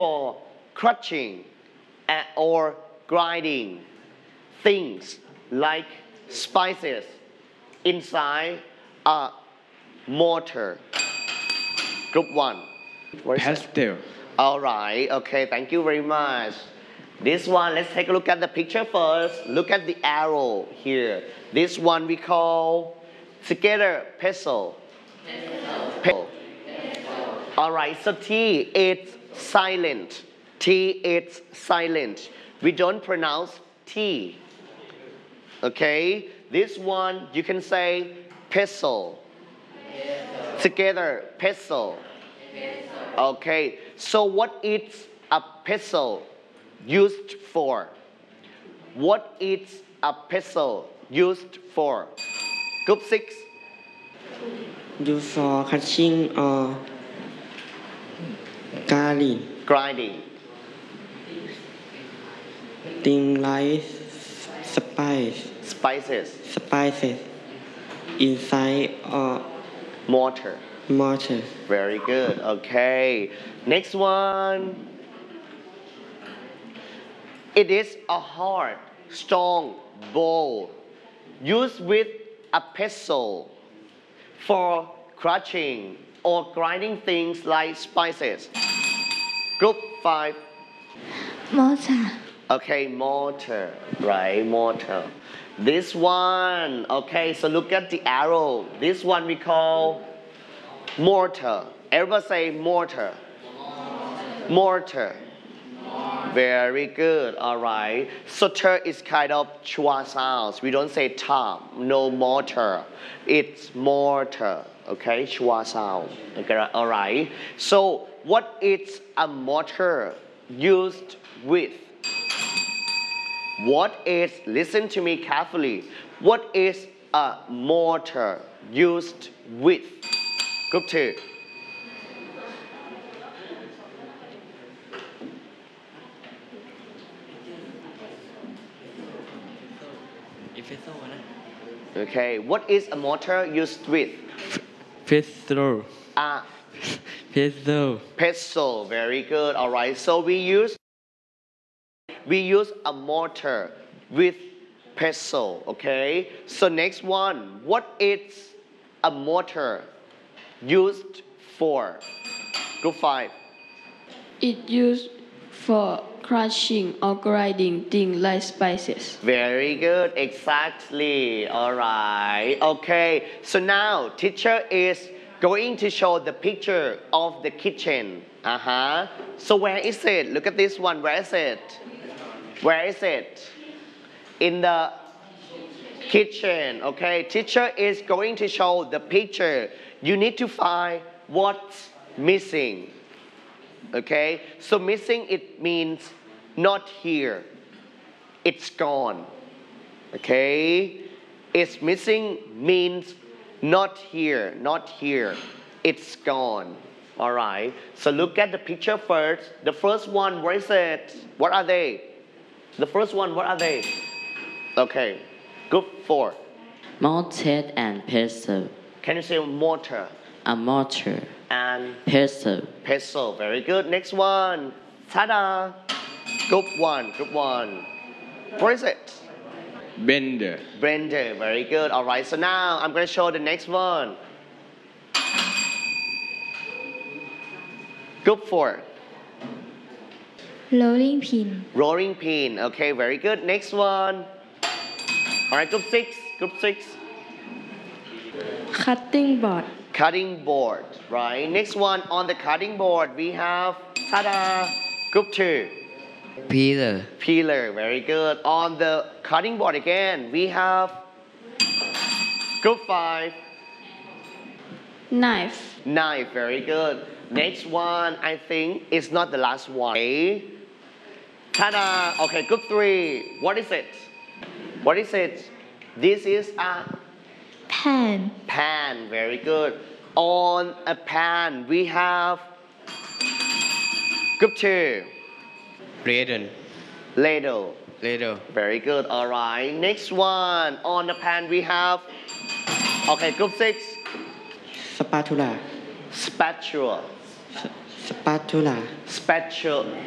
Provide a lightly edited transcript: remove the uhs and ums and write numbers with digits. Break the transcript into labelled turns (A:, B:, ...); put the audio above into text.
A: for crushing or grinding things like spices inside a mortar. Group 1. What is it?
B: Pastel.
A: All right. Okay. Thank you very much. This one, let's take a look at the picture first. Look at the arrow here. This one we call together pestle. Pestle. All right. So T, it's silent. T, it's silent. We don't pronounce T. Okay. This one, you can say pestle. Together, pestle. Okay, so what is a pestle used for? What is a pestle used for? Group 6.
C: Used for crushing or
A: Grinding.
C: things like spices inside or
A: Mortar.
C: mortar.
A: Very good. Okay. Next one. It is a hard, strong bowl used with a pestle for crushing or grinding things like spices. Group 5.
D: Mortar.
A: Okay, mortar. Right, mortar. This one. Okay, so look at the arrow. This one we call mortar. Everybody say mortar. Mortar. Very good. All right. So ter is kind of chua sounds. We don't say ta. No mortar. It's mortar. Okay, chua sound. Okay, all right. So what is a mortar used with? What is, listen to me carefully. What is a mortar used with? Group 2. Okay, what is a mortar used with?
C: Pestle.
A: A
C: Pestle.
A: pestle. Very good. All right. So we use a mortar with pestle. Okay. So next one. What is a mortar used for? Group 5.
D: It used for crushing or grinding things like spices.
A: Very good. Exactly. All right. Okay. So now teacher is going to show the picture of the kitchen. So where is it? Look at this one. Where is it? Where is it? In the kitchen. Okay. Teacher is going to show the picture. You need to find what's missing. Okay. So missing, it means not here. It's gone. Okay. It's missing means not here, not here. It's gone. All right. So look at the picture first. The first one, where is it? What are they? The first one, what are they? Okay. Group 4.
E: Mortar and pestle.
A: Can you say mortar
E: A mortar.
A: and
E: Pestle.
A: pestle? Very good. Next one. Ta-da. Group 1. Group 1. What is it?
B: Blender.
A: Blender. Very good. All right. So now I'm going to show the next one. Group 4.
D: Rolling pin.
A: Rolling pin. Okay, very good. Next one. All right, group 6. Group 6.
D: Cutting board.
A: Cutting board. Right. Next one on the cutting board we have, ta-da, group 2.
E: Peeler.
A: Peeler. Very good. On the cutting board again we have group 5.
D: Knife.
A: Knife. Very good. Next one I think is not the last one. Okay. Ta-da. Okay, group 3. What is it? What is it? This is a
D: Pan.
A: pan. Very good. On a pan we have group 2.
C: Ladle.
A: Ladle.
C: Ladle.
A: Very good. All right. Next one. On the pan we have. Okay, group 6.
C: Spatula.
A: Spatula.
C: spatula,
A: Spatula.